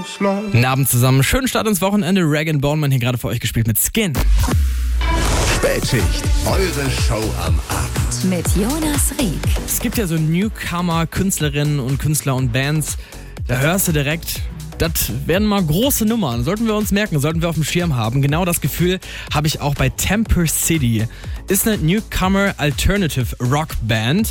Guten Abend zusammen, schönen Start ins Wochenende. Rag & Bone Man hier gerade für euch gespielt mit Skin. Spätschicht, eure Show am Abend. Mit Jonas Rieck. Es gibt ja so Newcomer-Künstlerinnen und Künstler und Bands, da hörst du direkt, das werden mal große Nummern. Sollten wir uns merken, sollten wir auf dem Schirm haben. Genau das Gefühl habe ich auch bei Temper City. Ist eine Newcomer Alternative Rock Band.